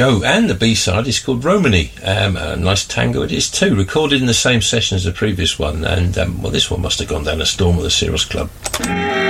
go. And the B-side is called Romany. A nice tango it is too, recorded in the same session as the previous one. And, well, this one must have gone down a storm with the Syros Club.